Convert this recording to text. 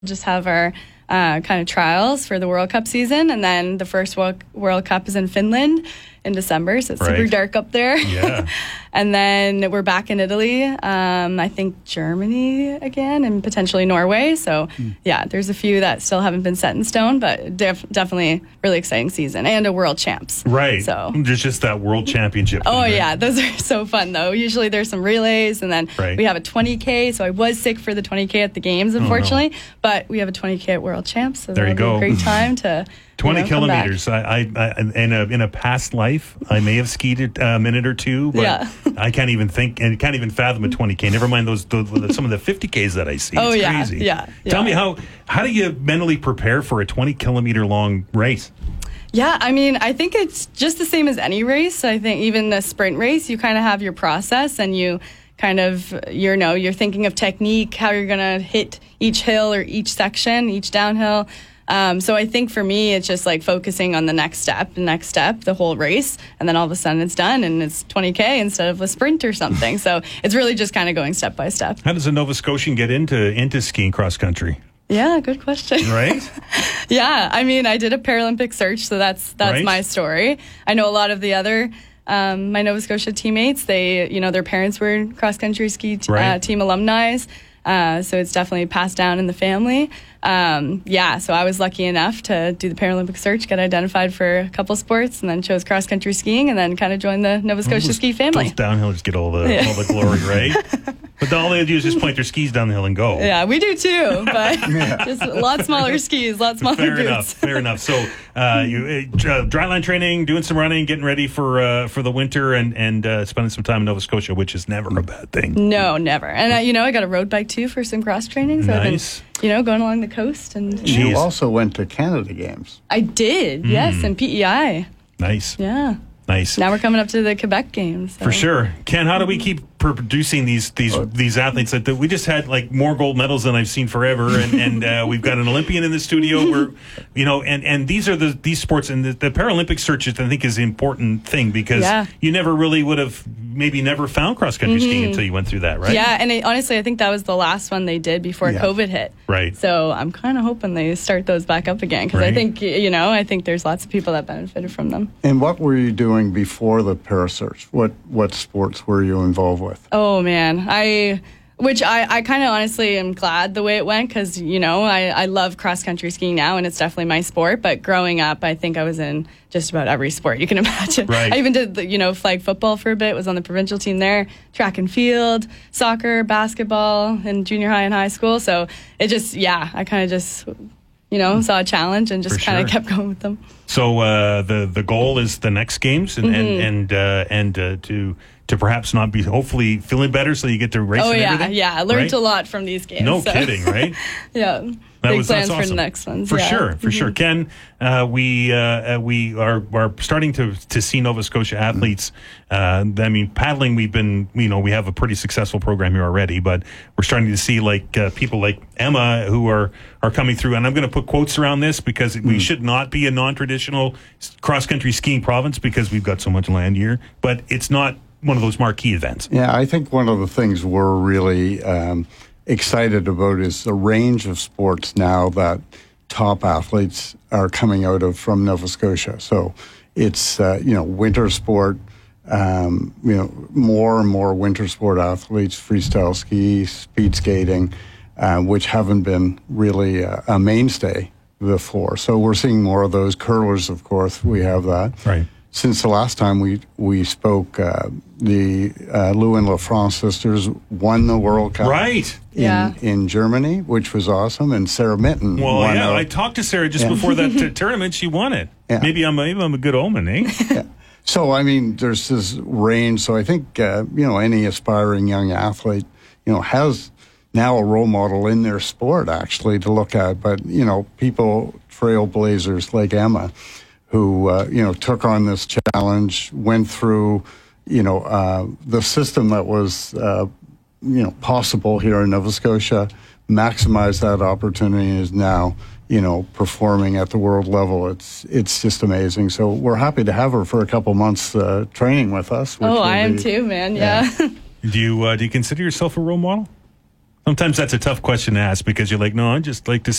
just have our kind of trials for the World Cup season, and then the first World Cup is in Finland in December, so it's super dark up there. Yeah. And then we're back in Italy, I think Germany again, and potentially Norway. So yeah, there's a few that still haven't been set in stone, but definitely really exciting season, and a World Champs. Right. So there's just that World Championship. Oh yeah, those are so fun though. Usually there's some relays, and then we have a 20K. So I was sick for the 20K at the games, unfortunately, but we have a 20K at World Champs. So there you go. Be a great time to 20 kilometers. I in a past life, I may have skied a minute or two, but I can't even think and can't even fathom a 20K. Never mind some of the 50Ks that I see. It's crazy. Yeah. Tell me how do you mentally prepare for a 20 kilometer long race? Yeah, I mean, I think it's just the same as any race. I think even the sprint race, you kind of have your process, and you kind of, you're thinking of technique, how you're going to hit each hill or each section, each downhill. So I think for me, it's just like focusing on the next step, the whole race, and then all of a sudden it's done, and it's 20K instead of a sprint or something. So it's really just kind of going step by step. How does a Nova Scotian get into skiing cross country? Yeah, good question. Right? Yeah, I mean, I did a Paralympic search, so that's my story. I know a lot of the other my Nova Scotia teammates. They, their parents were cross country ski team alumni. So it's definitely passed down in the family. So I was lucky enough to do the Paralympic search, get identified for a couple sports, and then chose cross country skiing, and then kind of joined the Nova Scotia ski family. Those downhillers get all the glory, right? But all they do is just point their skis down the hill and go. Yeah, we do too, but just a lot smaller skis, a lot smaller boots. Fair enough. So you dryland training, doing some running, getting ready for the winter, and spending some time in Nova Scotia, which is never a bad thing. No, never. And I got a road bike too for some cross training. So nice. I've been, going along the coast. And you also went to Canada Games. I did, yes, and PEI. Nice. Yeah. Nice. Now we're coming up to the Quebec Games. So. For sure. Ken, how do we keep producing these athletes? That we just had like more gold medals than I've seen forever, and we've got an Olympian in the studio. Where and these are these sports, and the Paralympic search I think is an important thing, because you never really would have never found cross country skiing until you went through that, right? Yeah, and honestly, I think that was the last one they did before COVID hit. Right. So I'm kind of hoping they start those back up again, because I think I think there's lots of people that benefited from them. And what were you doing before the Parasearch? What sports were you involved with? Oh man, I kind of honestly am glad the way it went, because I love cross country skiing now, and it's definitely my sport. But growing up, I think I was in just about every sport you can imagine. Right. I even did flag football for a bit. Was on the provincial team there, track and field, soccer, basketball in junior high and high school. So it just I kind of just saw a challenge and just kind of kept going with them. So the goal is the next games, and to perhaps not be hopefully feeling better, so you get to race. I learned a lot from these games. No kidding, right? Yeah. Big plans for the next ones. For sure. Ken, we are starting to see Nova Scotia athletes. I mean, paddling, we have a pretty successful program here already, but we're starting to see people like Emma who are coming through. And I'm going to put quotes around this, because we should not be a non-traditional cross-country skiing province, because we've got so much land here, but it's not one of those marquee events. Yeah, I think one of the things we're really excited about is the range of sports now that top athletes are coming out of from Nova Scotia. So it's winter sport, more and more winter sport athletes, freestyle ski, speed skating, which haven't been really a mainstay before. So we're seeing more of those. Curlers, of course, we have that. Right. Since the last time we spoke, the Lou and LaFrance sisters won the World Cup in Germany, which was awesome, and Sarah Mitten won. I talked to Sarah just before that tournament. She won it. Yeah. Maybe I'm a good omen, eh? Yeah. So, I mean, there's this range. So I think, any aspiring young athlete, has now a role model in their sport, actually, to look at. But, people, trailblazers like Emma, who, took on this challenge, went through, the system that was, possible here in Nova Scotia, maximized that opportunity, and is now, performing at the world level. It's just amazing. So we're happy to have her for a couple months training with us. I am too, man. Yeah. Do you consider yourself a role model? Sometimes that's a tough question to ask because you're like, no, I just like to